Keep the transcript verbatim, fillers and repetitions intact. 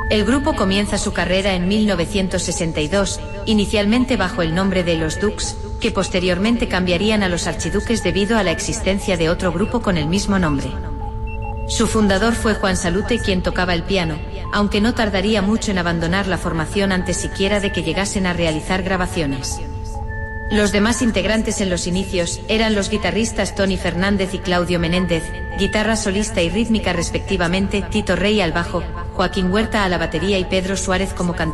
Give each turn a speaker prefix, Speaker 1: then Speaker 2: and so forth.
Speaker 1: El grupo comienza su carrera en mil novecientos sesenta y dos, inicialmente bajo el nombre de Los Dukes, que posteriormente cambiarían a Los Archiduques debido a la existencia de otro grupo con el mismo nombre. Su fundador fue Juan Salute, quien tocaba el piano, aunque no tardaría mucho en abandonar la formación antes siquiera de que llegasen a realizar grabaciones. Los demás integrantes en los inicios eran los guitarristas Tony Fernández y Claudio Menéndez, guitarra solista y rítmica respectivamente, Tito Rey al bajo, Joaquín Huerta a la batería y Pedro Suárez como cantante.